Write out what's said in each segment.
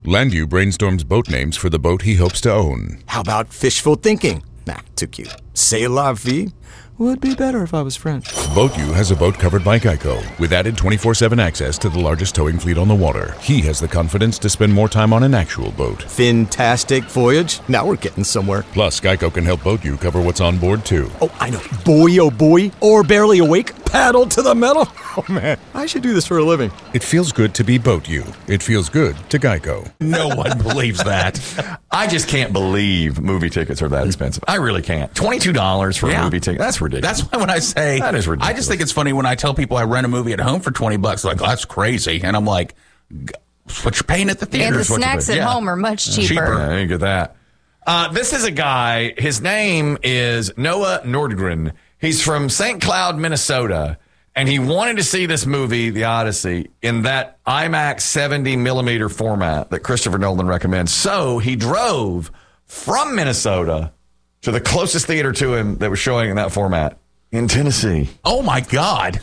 Landu brainstorms boat names for the boat he hopes to own. How about fishful thinking? Nah, too cute. C'est la vie? Would be better if I was French. BoatU has a boat covered by Geico, with added 24/7 access to the largest towing fleet on the water. He has the confidence to spend more time on an actual boat. Fantastic voyage. Now we're getting somewhere. Plus, Geico can help BoatU cover what's on board, too. Oh, I know. Boy, oh boy. Or barely awake. Paddle to the metal. Oh, man. I should do this for a living. It feels good to be BoatU. It feels good to Geico. No one believes that. I just can't believe movie tickets are that expensive. I really can't. $22 for a movie ticket. That's ridiculous. That's why when I say that is ridiculous. I just think it's funny when I tell people I rent a movie at home for $20. Like, that's crazy. And I'm like, what you're paying at the theater. And the snacks at home are much cheaper. Yeah, you get that. This is a guy. His name is Noah Nordgren. He's from St. Cloud, Minnesota. And he wanted to see this movie, The Odyssey, in that IMAX 70 millimeter format that Christopher Nolan recommends. So he drove from Minnesota to the closest theater to him that was showing in that format in Tennessee. Oh, my God.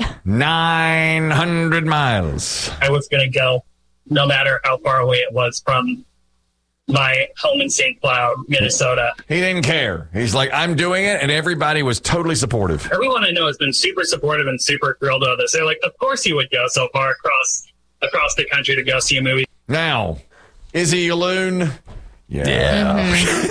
900 miles. I was going to go no matter how far away it was from my home in St. Cloud, Minnesota. He didn't care. He's like, I'm doing it, and everybody was totally supportive. Everyone I know has been super supportive and super thrilled about this. They're like, of course he would go so far across the country to go see a movie. Now, is he a loon? Yeah.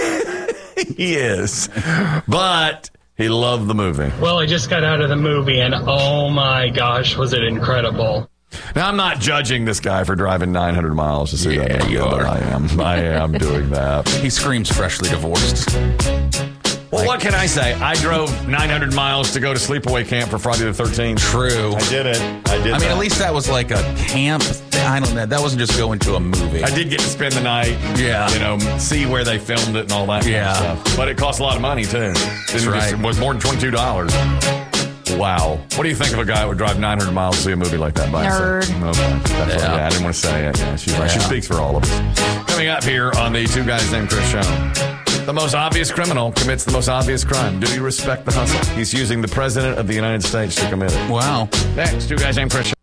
He is. But he loved the movie. Well, I just got out of the movie, and oh my gosh, was it incredible. Now, I'm not judging this guy for driving 900 miles to see that movie. You are. I am doing that. He screams freshly divorced. Well, what can I say? I drove 900 miles to go to sleepaway camp for Friday the 13th. True. I did it. I mean, at least that was like a camp. I don't know. That wasn't just going to a movie. I did get to spend the night. Yeah. You know, see where they filmed it and all that kind of stuff. But it cost a lot of money, too. That's right. It was more than $22. Wow. What do you think of a guy who would drive 900 miles to see a movie like that by himself? Nerd. Okay. I didn't want to say it. Yeah, she's right. She speaks for all of us. Coming up here on the Two Guys Named Chris show. The most obvious criminal commits the most obvious crime. Do you respect the hustle? He's using the president of the United States to commit it. Wow. Next, Two Guys Named Chris show.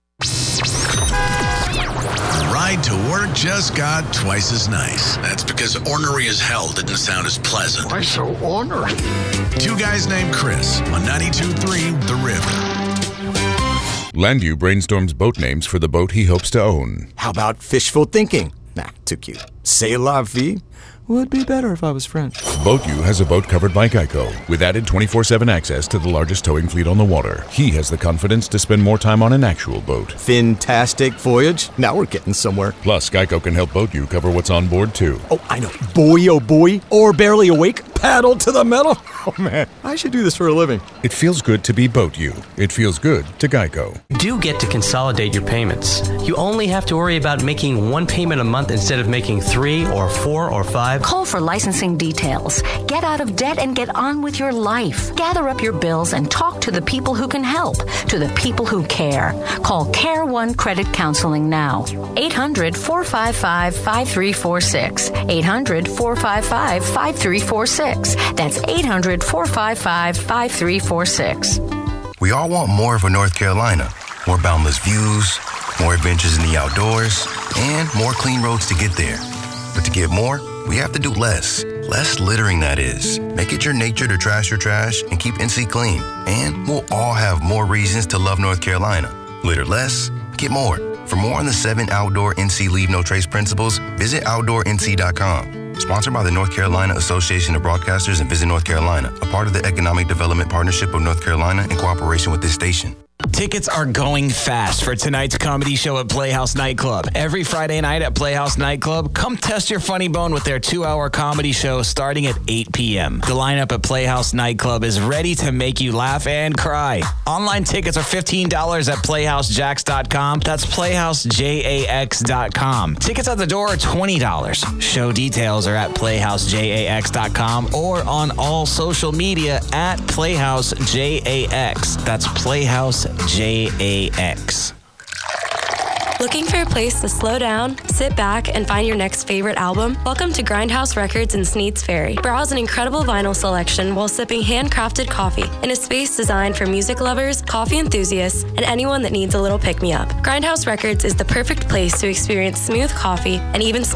Ride to work just got twice as nice. That's because ornery as hell didn't sound as pleasant. Why so ornery? Two Guys Named Chris on 92.3 The River. Landu brainstorms boat names for the boat he hopes to own. How about fishful thinking? Nah, too cute. C'est la vie? Would be better if I was French. BoatU has a boat covered by Geico, with added 24/7 access to the largest towing fleet on the water. He has the confidence to spend more time on an actual boat. Fantastic voyage. Now we're getting somewhere. Plus, Geico can help BoatU cover what's on board, too. Oh, I know. Boy, oh boy. Or barely awake. Paddle to the metal. Oh, man. I should do this for a living. It feels good to be BoatU. It feels good to Geico. Do get to consolidate your payments. You only have to worry about making one payment a month instead of making 3 or 4 or 5. Call for licensing details. Get out of debt and get on with your life. Gather up your bills and talk to the people who can help, to the people who care. Call Care One Credit Counseling now. 800-455-5346. 800-455-5346. That's 800-455-5346. We all want more of a North Carolina. More boundless views, more adventures in the outdoors, and more clean roads to get there. But to get more, we have to do less. Less littering, that is. Make it your nature to trash your trash and keep NC clean. And we'll all have more reasons to love North Carolina. Litter less, get more. For more on the 7 outdoor NC Leave No Trace principles, visit OutdoorNC.com. Sponsored by the North Carolina Association of Broadcasters and Visit North Carolina, a part of the Economic Development Partnership of North Carolina in cooperation with this station. Tickets are going fast for tonight's comedy show at Playhouse Nightclub. Every Friday night at Playhouse Nightclub, come test your funny bone with their 2-hour comedy show starting at 8 p.m. The lineup at Playhouse Nightclub is ready to make you laugh and cry. Online tickets are $15 at PlayhouseJax.com. That's PlayhouseJax.com. Tickets at the door are $20. Show details are at PlayhouseJax.com or on all social media at PlayhouseJax. That's PlayhouseJax. Looking for a place to slow down, sit back, and find your next favorite album? Welcome to Grindhouse Records in Sneads Ferry. Browse an incredible vinyl selection while sipping handcrafted coffee in a space designed for music lovers, coffee enthusiasts, and anyone that needs a little pick-me-up. Grindhouse Records is the perfect place to experience smooth coffee and even